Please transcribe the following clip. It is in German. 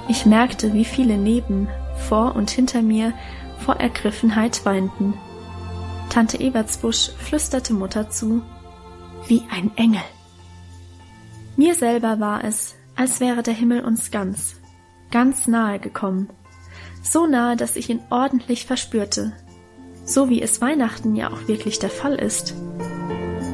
Ich merkte, wie viele neben, vor und hinter mir vor Ergriffenheit weinten. Tante Ebertsbusch flüsterte Mutter zu: Wie ein Engel. Mir selber war es, als wäre der Himmel uns ganz nahe gekommen. So nahe, dass ich ihn ordentlich verspürte. So wie es Weihnachten ja auch wirklich der Fall ist.